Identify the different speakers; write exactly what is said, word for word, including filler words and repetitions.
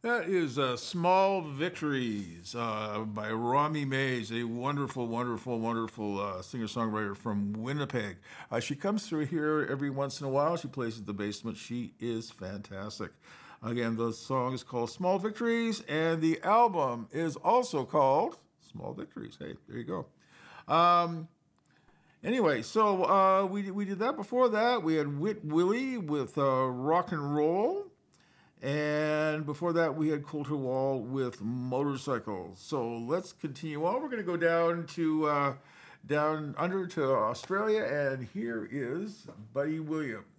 Speaker 1: That is uh, Small Victories uh, by Rami Mays, a wonderful, wonderful, wonderful uh, singer songwriter from Winnipeg. Uh, she comes through here every once in a while. She plays at the basement. She is fantastic. Again, the song is called Small Victories, and the album is also called Small Victories. Hey, there you go. Um, anyway, so uh, we, we did that. Before that, we had Wit Willie with uh, Rock and Roll. And before that, we had Coulter Wall with Motorcycles. So let's continue on. We're going to go down to uh, down under to Australia, and here is Buddy Williams.